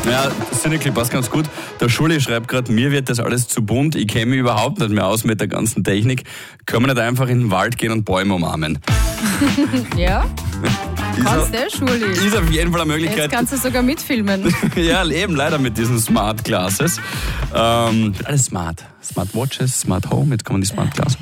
Ja, Cineclip passt ganz gut. Der Schuli schreibt gerade, mir wird das alles zu bunt, ich kenne mich überhaupt nicht mehr aus mit der ganzen Technik. Können wir nicht einfach in den Wald gehen und Bäume umarmen? Ja? Kannst du, Schuli? Ist auf jeden Fall eine Möglichkeit. Jetzt kannst du sogar mitfilmen. Ja, eben leider mit diesen Smart Glasses. Alles smart. Smartwatches, Smart Home, jetzt kommen die Smart Glasses.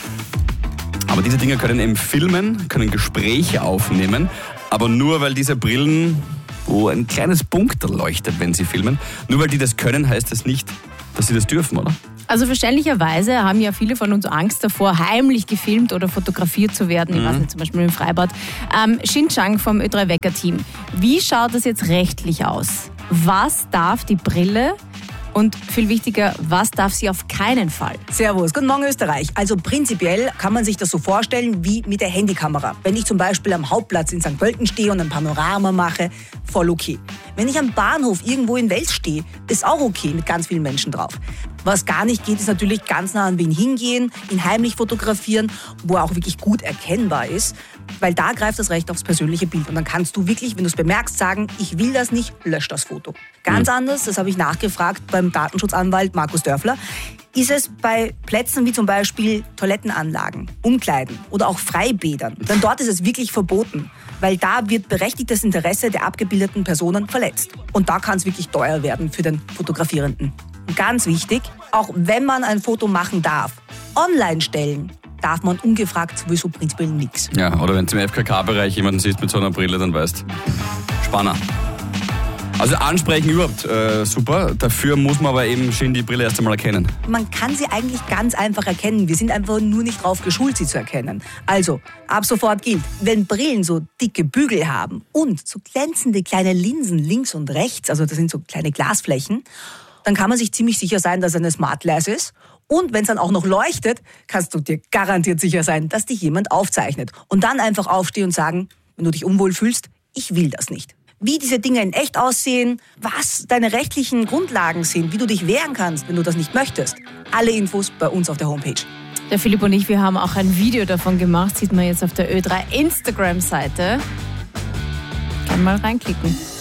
Aber diese Dinger können eben filmen, können Gespräche aufnehmen, aber nur weil diese Brillen, wo ein kleines Punkt leuchtet, wenn sie filmen, nur weil die das können, heißt das nicht, dass sie das dürfen, oder? Also verständlicherweise haben ja viele von uns Angst davor, heimlich gefilmt oder fotografiert zu werden. Ich weiß nicht, zum Beispiel im Freibad. Xin Chang vom Ö3 Wecker-Team. Wie schaut das jetzt rechtlich aus? Was darf die Brille? Und viel wichtiger, was darf sie auf keinen Fall? Servus, guten Morgen Österreich. Also prinzipiell kann man sich das so vorstellen wie mit der Handykamera. Wenn ich zum Beispiel am Hauptplatz in St. Pölten stehe und ein Panorama mache, voll okay. Wenn ich am Bahnhof irgendwo in Wels stehe, ist auch okay mit ganz vielen Menschen drauf. Was gar nicht geht, ist natürlich ganz nah an wen hingehen, ihn heimlich fotografieren, wo er auch wirklich gut erkennbar ist, weil da greift das Recht aufs persönliche Bild. Und dann kannst du wirklich, wenn du es bemerkst, sagen, ich will das nicht, lösch das Foto. Ganz anders, das habe ich nachgefragt beim Datenschutzanwalt Markus Dörfler, ist es bei Plätzen wie zum Beispiel Toilettenanlagen, Umkleiden oder auch Freibädern. Denn dort ist es wirklich verboten, weil da wird berechtigtes Interesse der abgebildeten Personen verletzt. Und da kann es wirklich teuer werden für den Fotografierenden. Und ganz wichtig, auch wenn man ein Foto machen darf, online stellen darf man ungefragt sowieso prinzipiell nichts. Ja, oder wenn du im FKK-Bereich jemanden siehst mit so einer Brille, dann weißt Spanner. Also ansprechen überhaupt super. Dafür muss man aber eben schön die Brille erst einmal erkennen. Man kann sie eigentlich ganz einfach erkennen. Wir sind einfach nur nicht drauf geschult, sie zu erkennen. Also, ab sofort gilt, wenn Brillen so dicke Bügel haben und so glänzende kleine Linsen links und rechts, also das sind so kleine Glasflächen, dann kann man sich ziemlich sicher sein, dass es eine Smart Glass ist. Und wenn es dann auch noch leuchtet, kannst du dir garantiert sicher sein, dass dich jemand aufzeichnet. Und dann einfach aufstehen und sagen, wenn du dich unwohl fühlst, ich will das nicht. Wie diese Dinge in echt aussehen, was deine rechtlichen Grundlagen sind, wie du dich wehren kannst, wenn du das nicht möchtest. Alle Infos bei uns auf der Homepage. Der Philipp und ich, wir haben auch ein Video davon gemacht, sieht man jetzt auf der Ö3 Instagram-Seite. Kann mal reinklicken.